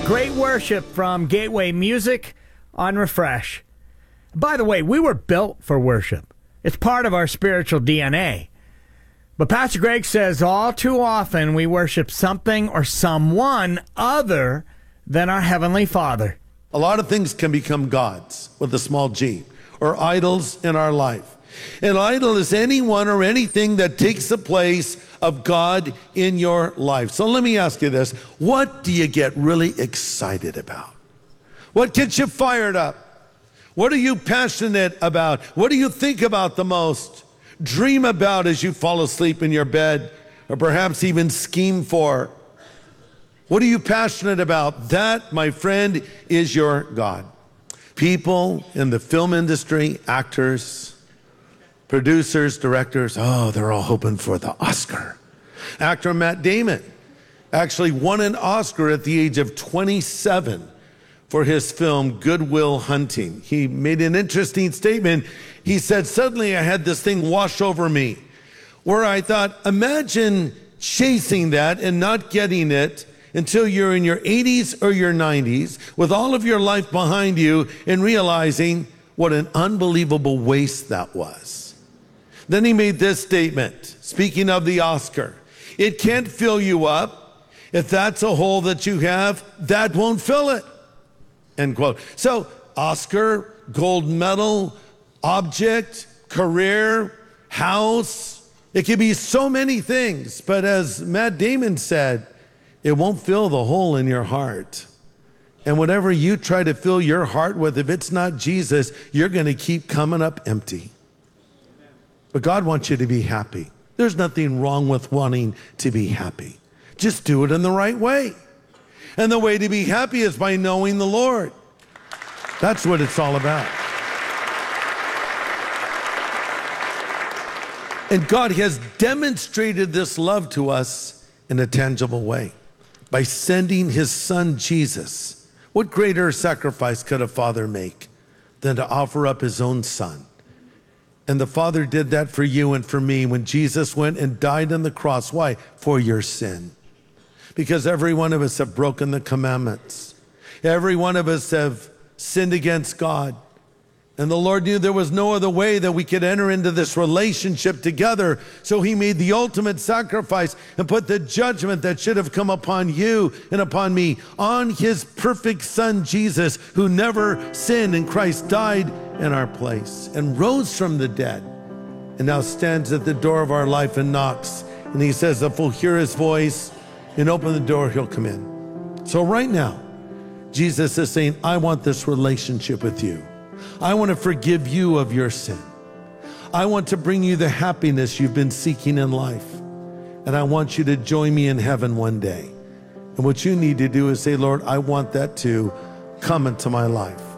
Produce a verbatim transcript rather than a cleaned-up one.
Great worship from Gateway Music on Refresh. By the way, we were built for worship. It's part of our spiritual D N A. But Pastor Greg says all too often we worship something or someone other than our Heavenly Father. A lot of things can become gods with a small g, or idols in our life. An idol is anyone or anything that takes the place of God in your life. So let me ask you this. What do you get really excited about? What gets you fired up? What are you passionate about? What do you think about the most? Dream about as you fall asleep in your bed, or perhaps even scheme for? What are you passionate about? That, my friend, is your God. People in the film industry, actors, producers, directors, oh, they're all hoping for the Oscar. Actor Matt Damon actually won an Oscar at the age of twenty-seven for his film Good Will Hunting. He made an interesting statement. He said, suddenly I had this thing wash over me where I thought, imagine chasing that and not getting it until you're in your eighties or your nineties with all of your life behind you and realizing what an unbelievable waste that was. Then he made this statement, speaking of the Oscar. It can't fill you up. If that's a hole that you have, that won't fill it. End quote. So Oscar, gold medal, object, career, house. It could be so many things. But as Matt Damon said, it won't fill the hole in your heart. And whatever you try to fill your heart with, if it's not Jesus, you're going to keep coming up empty. But God wants you to be happy. There's nothing wrong with wanting to be happy. Just do it in the right way. And the way to be happy is by knowing the Lord. That's what it's all about. And God has demonstrated this love to us in a tangible way by sending his son Jesus. What greater sacrifice could a father make than to offer up his own son? And the Father did that for you and for me when Jesus went and died on the cross. Why? For your sin. Because every one of us have broken the commandments. Every one of us have sinned against God. And the Lord knew there was no other way that we could enter into this relationship together. So he made the ultimate sacrifice and put the judgment that should have come upon you and upon me on his perfect son, Jesus, who never sinned, and Christ died in our place and rose from the dead and now stands at the door of our life and knocks. And he says, if we'll hear his voice and open the door, he'll come in. So right now, Jesus is saying, I want this relationship with you. I want to forgive you of your sin. I want to bring you the happiness you've been seeking in life. And I want you to join me in heaven one day. And what you need to do is say, Lord, I want that to come into my life.